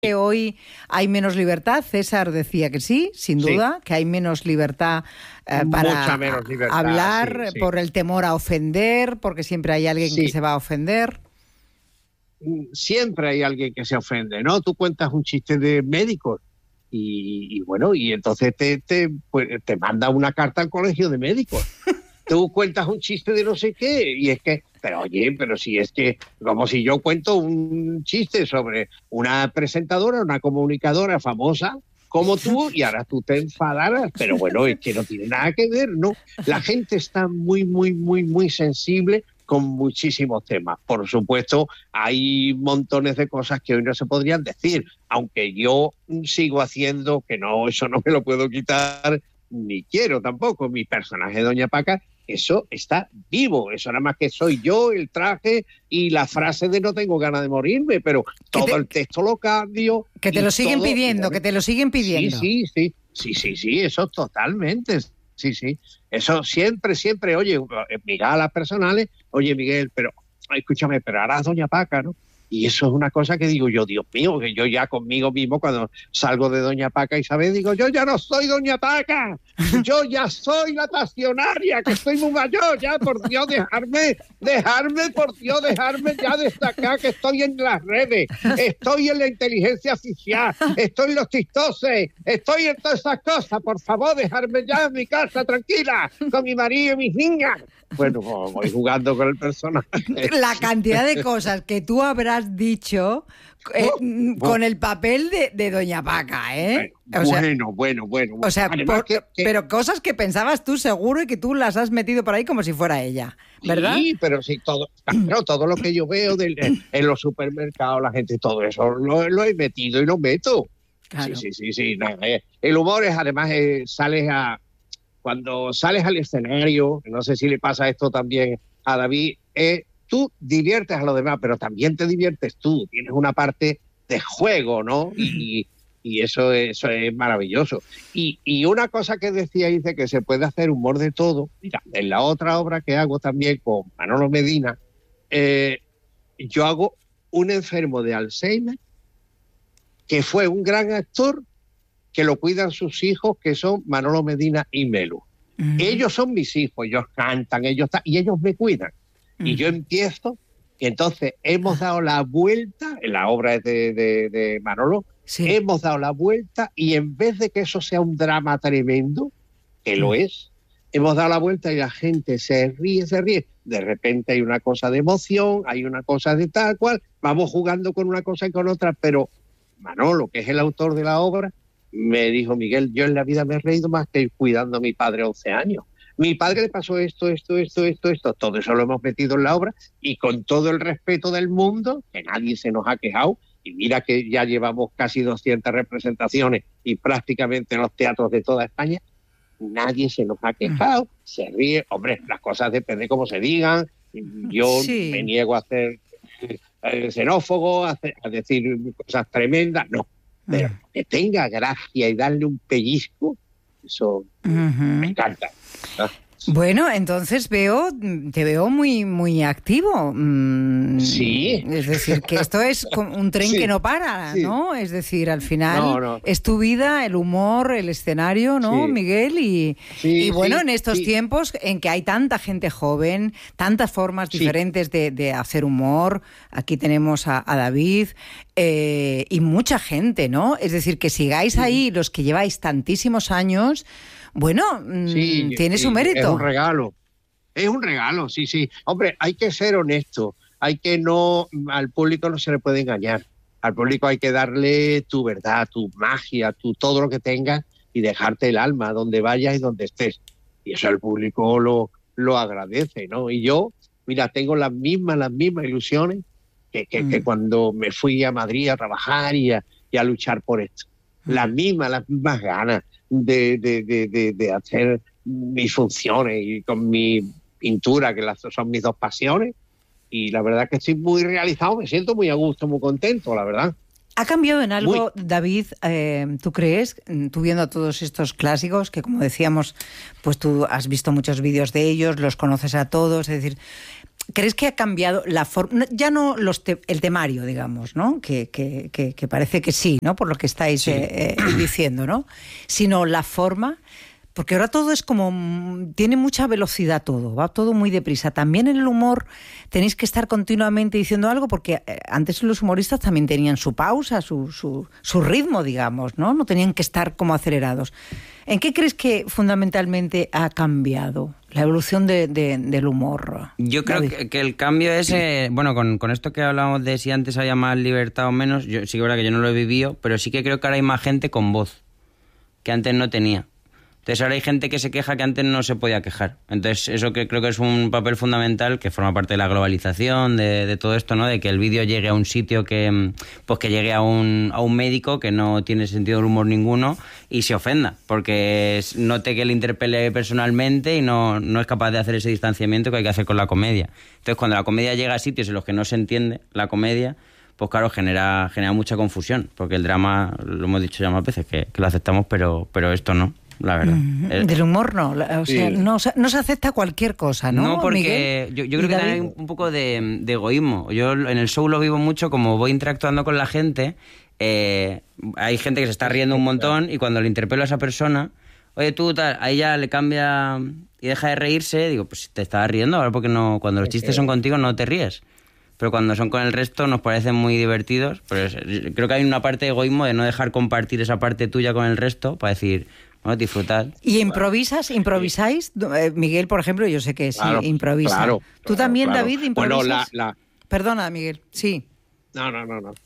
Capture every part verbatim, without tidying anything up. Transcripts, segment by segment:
Que hoy hay menos libertad. César decía que sí, sin duda, sí. Que hay menos libertad eh, para Mucha menos libertad, hablar, sí, sí. por el temor a ofender, porque siempre hay alguien sí. que se va a ofender. Siempre hay alguien que se ofende, ¿no? Tú cuentas un chiste de médicos y, y bueno, y entonces te, te, pues, te manda una carta al colegio de médicos. Tú cuentas un chiste de no sé qué y es que, pero oye, pero si es que, como si yo cuento un chiste sobre una presentadora, una comunicadora famosa como tú y ahora tú te enfadaras, pero bueno, es que no tiene nada que ver, ¿no? La gente está muy, muy, muy, muy sensible con muchísimos temas. Por supuesto, hay montones de cosas que hoy no se podrían decir, aunque yo sigo haciendo, que no, eso no me lo puedo quitar, ni quiero tampoco, mi personaje Doña Paca, eso está vivo, eso nada más que soy yo, el traje y la frase de no tengo ganas de morirme, pero todo te, el texto lo cambio. Que te lo siguen todo, pidiendo, bueno, que te lo siguen pidiendo. Sí, sí, sí, sí, sí, sí, eso totalmente, sí, sí, eso siempre, siempre, oye, mira a las personales, oye Miguel, pero escúchame, pero ahora es Doña Paca, ¿no? Y eso es una cosa que digo yo, Dios mío, que yo ya conmigo mismo cuando salgo de Doña Paca Isabel digo, yo ya no soy Doña Paca, yo ya soy la pasionaria, que estoy muy mayor, ya por Dios, dejarme, dejarme, por Dios, dejarme ya destacar que estoy en las redes, estoy en la inteligencia artificial, estoy en los tistoses, estoy en todas esas cosas, por favor, dejarme ya en mi casa tranquila, con mi marido y mis niñas. Bueno, voy jugando con el personaje. La cantidad de cosas que tú habrás dicho eh, oh, con oh. el papel de, de Doña Paca, ¿eh? Bueno, o sea, bueno, bueno, bueno. O sea, por, que, que... pero cosas que pensabas tú seguro y que tú las has metido por ahí como si fuera ella, ¿verdad? Sí, pero sí, todo, pero todo lo que yo veo de, en los supermercados, la gente, todo eso lo, lo he metido y lo meto. Claro. Sí, sí, sí, sí. No, eh, el humor es, además, eh, sales a... Cuando sales al escenario, no sé si le pasa esto también a David, eh, tú diviertes a los demás, pero también te diviertes tú. Tienes una parte de juego, ¿no? Y, y eso, eso es maravilloso. Y, y una cosa que decía, dice que se puede hacer humor de todo. Mira, en la otra obra que hago también con Manolo Medina, eh, yo hago un enfermo de Alzheimer que fue un gran actor, que lo cuidan sus hijos, que son Manolo Medina y Melu. Uh-huh. Ellos son mis hijos, ellos cantan, ellos y ellos me cuidan. Uh-huh. Y yo empiezo, y entonces hemos dado la vuelta, en la obra de, de, de Manolo, sí. hemos dado la vuelta, y en vez de que eso sea un drama tremendo, que uh-huh. lo es, hemos dado la vuelta y la gente se ríe, se ríe. De repente hay una cosa de emoción, hay una cosa de tal cual, vamos jugando con una cosa y con otra, pero Manolo, que es el autor de la obra, me dijo, Miguel, yo en la vida me he reído más que cuidando a mi padre once años. Mi padre le pasó esto, esto, esto, esto, esto. Todo eso lo hemos metido en la obra y con todo el respeto del mundo, que nadie se nos ha quejado. Y mira que ya llevamos casi doscientas representaciones y prácticamente en los teatros de toda España, nadie se nos ha quejado. Se ríe. Hombre, las cosas depende cómo se digan. Yo sí. me niego a hacer eh, xenófobo, a, hacer, a decir cosas tremendas. No. Pero que tenga gracia y darle un pellizco, eso uh-huh. me encanta, ¿no? Bueno, entonces veo, te veo muy, muy activo. Sí. Es decir, que esto es un tren sí. que no para, sí. ¿no? Es decir, al final no, no. es tu vida, el humor, el escenario, ¿no, sí. Miguel? Y, sí, y bueno, sí, en estos sí. tiempos en que hay tanta gente joven, tantas formas sí. diferentes de, de hacer humor, aquí tenemos a, a David eh, y mucha gente, ¿no? Es decir, que sigáis sí. ahí los que lleváis tantísimos años. Bueno, sí, tiene sí, su mérito. Es un regalo, es un regalo, sí, sí. Hombre, hay que ser honesto, hay que no, al público no se le puede engañar. Al público hay que darle tu verdad, tu magia, tu todo lo que tengas y dejarte el alma donde vayas y donde estés. Y eso el público lo, lo agradece, ¿no? Y yo, mira, tengo las mismas, las mismas ilusiones que, que, mm. que cuando me fui a Madrid a trabajar y a, y a luchar por esto. Mm. Las mismas, las mismas ganas. De, de, de, de, de hacer mis funciones y con mi pintura, que las, son mis dos pasiones, y la verdad que estoy muy realizado, me siento muy a gusto, muy contento, la verdad. ¿Ha cambiado en algo, muy... David, eh, tú crees, tú viendo todos estos clásicos, que como decíamos, pues tú has visto muchos vídeos de ellos, los conoces a todos, es decir, ¿crees que ha cambiado la forma? Ya no los te, el temario, digamos, ¿no? Que, que, que, que parece que sí, ¿no? Por lo que estáis sí. eh, eh, diciendo, ¿no? Sino la forma, porque ahora todo es como... Tiene mucha velocidad todo, va todo muy deprisa. También en el humor tenéis que estar continuamente diciendo algo, porque antes los humoristas también tenían su pausa, su, su, su ritmo, digamos, ¿no? No tenían que estar como acelerados. ¿En qué crees que fundamentalmente ha cambiado la evolución de, de, del humor? Yo creo que, que el cambio es, eh, bueno, con, con esto que hablábamos de si antes había más libertad o menos, yo sí que es verdad que yo no lo he vivido, pero sí que creo que ahora hay más gente con voz, que antes no tenía. Entonces ahora hay gente que se queja que antes no se podía quejar. Entonces eso que creo que es un papel fundamental que forma parte de la globalización, de, de todo esto, ¿no? De que el vídeo llegue a un sitio que, pues que llegue a un, a un médico que no tiene sentido del humor ninguno y se ofenda, porque note que le interpele personalmente y no, no es capaz de hacer ese distanciamiento que hay que hacer con la comedia. Entonces cuando la comedia llega a sitios en los que no se entiende la comedia, pues claro, genera, genera mucha confusión, porque el drama, lo hemos dicho ya más veces, que, que lo aceptamos, pero, pero esto no. La verdad. Mm, del humor no, o sea, sí. no, no se acepta cualquier cosa, ¿no? No, porque Miguel? yo, yo creo que también hay un, un poco de, de egoísmo. Yo en el show lo vivo mucho, como voy interactuando con la gente, eh, hay gente que se está riendo un montón y cuando le interpelo a esa persona, oye tú, tal, a ella le cambia y deja de reírse, digo, pues te estás riendo, ahora porque no, cuando los chistes son contigo no te ríes. Pero cuando son con el resto nos parecen muy divertidos. Pues creo que hay una parte de egoísmo de no dejar compartir esa parte tuya con el resto para decir... Bueno, disfrutad. ¿Y improvisas? ¿Improvisáis? Miguel, por ejemplo, yo sé que sí, claro, improvisa. Claro, ¿Tú claro, también, claro. David, improvisas? Bueno, la, la... Perdona, Miguel, sí. No, no, no, no.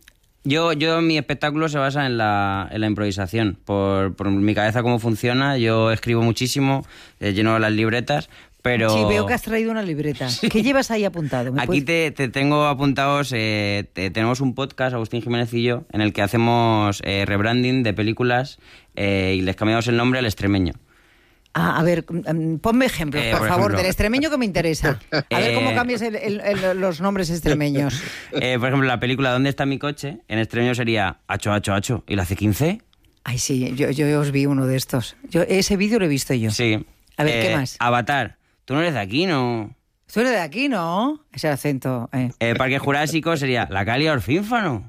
Yo, yo mi espectáculo se basa en la, en la improvisación. Por, por mi cabeza cómo funciona, yo escribo muchísimo, eh, lleno las libretas, pero... Sí, veo que has traído una libreta. Sí. ¿Qué llevas ahí apuntado? Aquí te, te tengo apuntados, eh, te, tenemos un podcast, Agustín Jiménez y yo, en el que hacemos eh, rebranding de películas eh, y les cambiamos el nombre al extremeño. Ah, a ver, ponme ejemplos, eh, por, por favor, ejemplo. Del extremeño que me interesa. A ver cómo cambias el, el, el, los nombres extremeños. Eh, por ejemplo, la película ¿Dónde está mi coche? En extremeño sería Acho, Acho, Acho. ¿Y la C quince? Ay, sí, yo, yo os vi uno de estos. Yo, ese vídeo lo he visto yo. Sí. A ver, eh, ¿qué más? Avatar. Tú no eres de aquí, ¿no? Tú eres de aquí, ¿no? Ese acento. Eh. Eh, Parque Jurásico sería La Calia Orfínfano.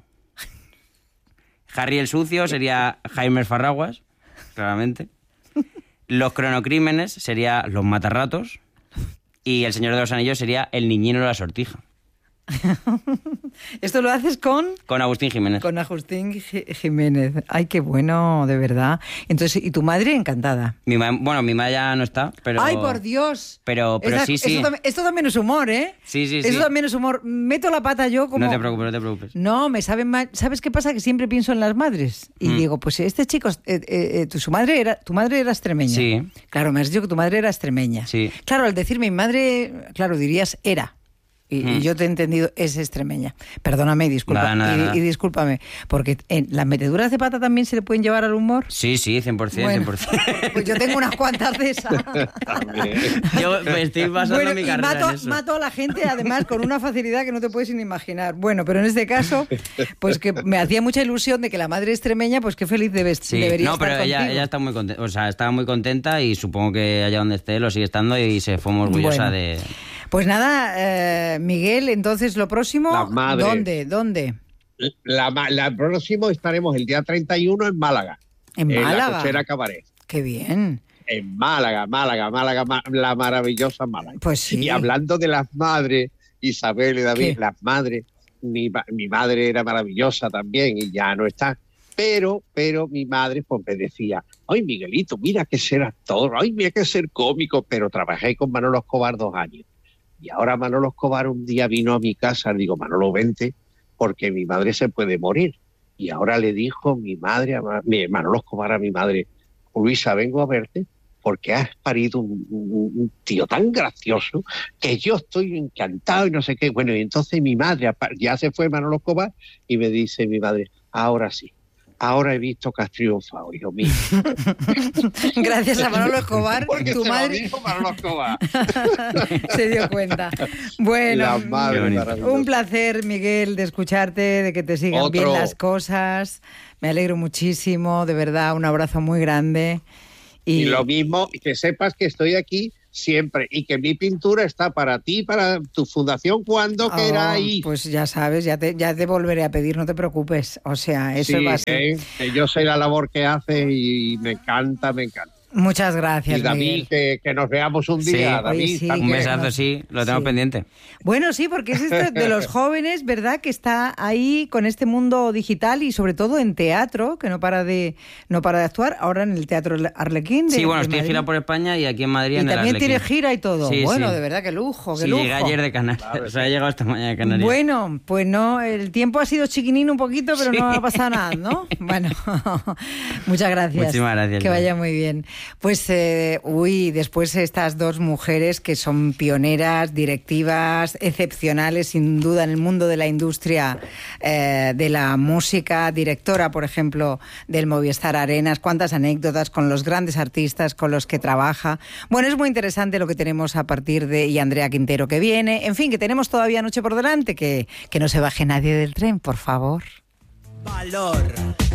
Harry el Sucio sería Jaime Farraguas, claramente. Los Cronocrímenes sería Los Matarratos. Y El Señor de los Anillos sería El Niñino de la Sortija. ¿Esto lo haces con? Con Agustín Jiménez. Con Agustín Jiménez. Ay, qué bueno, de verdad. Entonces, ¿y tu madre encantada? Mi ma- bueno, mi madre ya no está, pero... ¡Ay, por Dios! Pero, pero Esa, sí, sí. Esto, esto también es humor, ¿eh? Sí, sí, sí. Esto también es humor. Meto la pata yo como... No te preocupes, no te preocupes. No, me saben mal. ¿Sabes qué pasa? Que siempre pienso en las madres. Y mm. digo, pues este chico, eh, eh, tu, su madre era, tu madre era extremeña. Sí. Claro, me has dicho que tu madre era extremeña. Sí. Claro, al decir mi madre, claro, dirías era. Y, hmm. y yo te he entendido, es extremeña. Perdóname y disculpa. Nada, nada, y, nada. y discúlpame, porque en las meteduras de pata también se le pueden llevar al humor. Sí, sí, cien por ciento, bueno, cien por ciento. Pues yo tengo unas cuantas de esas. Yo me estoy basando bueno, mi y carrera mato, en eso. mato a la gente, además, con una facilidad que no te puedes ni imaginar. Bueno, pero en este caso, pues que me hacía mucha ilusión de que la madre extremeña, pues qué feliz debes, sí. debería no, estar pero ella, ella está muy contenta, o sea, estaba muy contenta y supongo que allá donde esté lo sigue estando y se fue muy orgullosa bueno. de... Pues nada, eh, Miguel, entonces lo próximo, ¿dónde? ¿Dónde? La, la próximo estaremos el día treinta y uno en Málaga. ¿En, en Málaga? La Cochera Cabaret. ¡Qué bien! En Málaga, Málaga, Málaga, la maravillosa Málaga. Pues sí. Y hablando de las madres, Isabel y David, ¿qué? Las madres, mi, mi madre era maravillosa también y ya no está. Pero, pero mi madre pues me decía, ay Miguelito, mira que ser actor, ay mira que ser cómico, pero trabajé con Manolo Escobar dos años. Y ahora Manolo Escobar un día vino a mi casa, digo, Manolo, vente, porque mi madre se puede morir. Y ahora le dijo mi madre, a mi, Manolo Escobar a mi madre, Luisa, vengo a verte porque has parido un, un, un tío tan gracioso que yo estoy encantado y no sé qué. Bueno, y entonces mi madre, ya se fue Manolo Escobar, y me dice mi madre, ahora sí. Ahora he visto que has triunfado, hijo mío. Gracias a Manolo Escobar, porque tu se madre... lo dijo Manolo Escobar. Se dio cuenta. Bueno, madre, un placer, Miguel, de escucharte, de que te sigan Otro. bien las cosas. Me alegro muchísimo, de verdad, un abrazo muy grande. Y, y lo mismo, que sepas que estoy aquí siempre, y que mi pintura está para ti, para tu fundación, cuando oh, queráis. Pues ya sabes, ya te, ya te volveré a pedir, no te preocupes. O sea, eso sí, va a ser. Eh, que yo sé la labor que hace y me encanta, me encanta. Muchas gracias, y David, Miguel. Que, que nos veamos un día, sí, David. Oye, sí, un besazo, sí, lo tengo sí. pendiente. Bueno, sí, porque es esto de los jóvenes, ¿verdad? Que está ahí con este mundo digital y sobre todo en teatro, que no para de no para de actuar. Ahora en el Teatro Arlequín. De, sí, bueno, de estoy Madrid. gira por España y aquí en Madrid y en el también Arlequín. tiene gira y todo. Sí, bueno, sí. de verdad, qué lujo, qué sí, lujo. llegué ayer de Canarias. O sea, he llegado esta mañana de Canarias. Bueno, pues no, el tiempo ha sido chiquinín un poquito, pero sí. no ha pasado nada, ¿no? Bueno, muchas gracias. Muchísimas gracias. Que vaya muy bien. Pues, eh, uy, después estas dos mujeres que son pioneras, directivas, excepcionales, sin duda, en el mundo de la industria eh, de la música, directora, por ejemplo, del Movistar Arenas, cuántas anécdotas con los grandes artistas con los que trabaja. Bueno, es muy interesante lo que tenemos a partir de... y Andrea Quintero que viene. En fin, que tenemos todavía noche por delante, que, que no se baje nadie del tren, por favor. Valor.